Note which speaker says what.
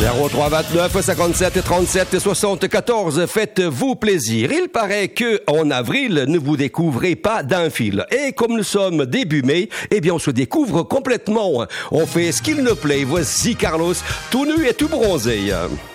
Speaker 1: 03 29 57 37 74. Faites-vous plaisir. Il paraît que en avril, ne vous découvrez pas d'un fil. Et comme nous sommes début mai, eh bien on se découvre complètement. On fait ce qu'il nous plaît. Voici Carlos, tout nu et tout bronzé.